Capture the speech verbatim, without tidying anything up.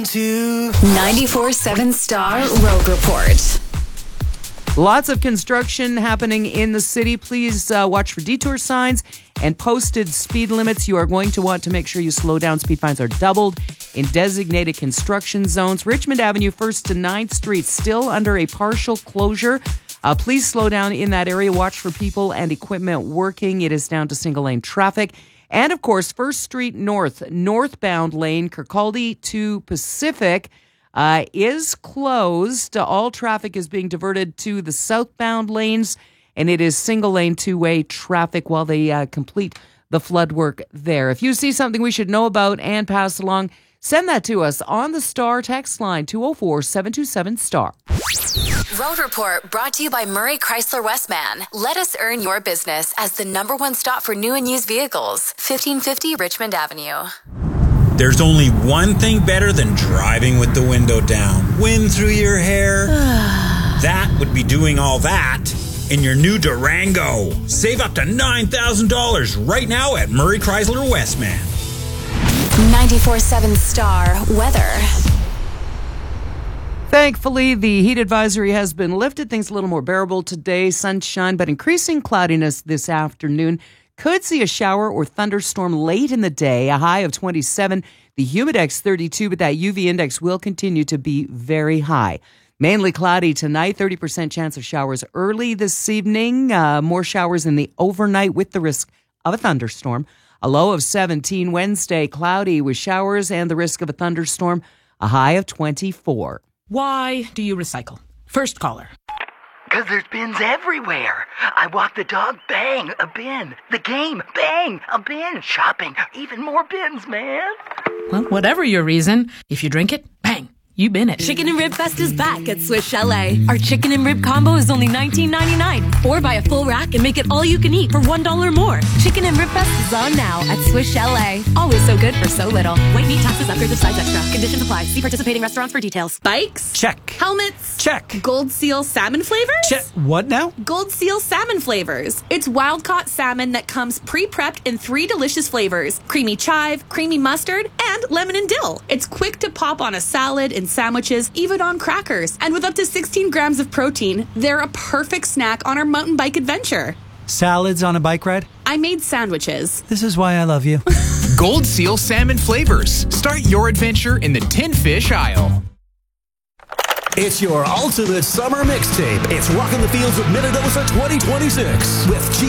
ninety-four seven Star Road Report. Lots of construction happening in the city. Please uh, watch for detour signs and posted speed limits. You are going to want to make sure you slow down. Speed fines are doubled in designated construction zones. Richmond Avenue, first to ninth Street, still under a partial closure. Uh, please slow down in that area. Watch for people and equipment working. It is down to single lane traffic. And of course, first Street North, northbound lane, Kirkcaldy to Pacific, Uh, is closed. All traffic is being diverted to the southbound lanes, and it is single lane two-way traffic while they uh, complete the flood work there. If you see something we should know about and pass along, send that to us on the Star text line, two oh four, seven two seven, STAR. Road Report brought to you by Murray Chrysler Westman. Let us earn your business as the number one stop for new and used vehicles. fifteen fifty Richmond Avenue. There's only one thing better than driving with the window down. Wind through your hair. That would be doing all that in your new Durango. Save up to nine thousand dollars right now at Murray Chrysler Westman. ninety-four seven Star Weather. Thankfully, the heat advisory has been lifted. Things a little more bearable today. Sunshine, but increasing cloudiness this afternoon. Could see a shower or thunderstorm late in the day, a high of twenty-seven. The humidex thirty-two, but that U V index will continue to be very high. Mainly cloudy tonight, thirty percent chance of showers early this evening. Uh, more showers in the overnight with the risk of a thunderstorm. A low of seventeen Wednesday, cloudy with showers and the risk of a thunderstorm, a high of twenty-four. Why do you recycle? First caller. Because there's bins everywhere. I walk the dog, bang, a bin. The game, bang, a bin. Shopping, even more bins, man. Well, whatever your reason, if you drink it, bang, you bin it. Chicken and Rib Fest is back at Swiss Chalet. Our chicken and rib combo is only nineteen ninety-nine. Or buy a full rack and make it all you can eat for one dollar more. Chicken and Rib Fest is on now at Swiss Chalet. Always so good for so little. White meat, taxes, upgrades of size extra. Conditions apply. See participating restaurants for details. Bikes? Check. Helmets? Check. Gold Seal salmon flavors? Check. What now? Gold Seal salmon flavors. It's wild-caught salmon that comes pre-prepped in three delicious flavors. Creamy chive, creamy mustard, and lemon and dill. It's quick to pop on a salad and sandwiches, even on crackers. And with up to sixteen grams of protein, they're a perfect snack on our mountain bike adventure. Salads on a bike ride? I made sandwiches. This is why I love you. Gold Seal salmon flavors. Start your adventure in the tin fish aisle. It's your ultimate summer mixtape. It's Rockin' the Fields of Minnedosa twenty twenty-six with G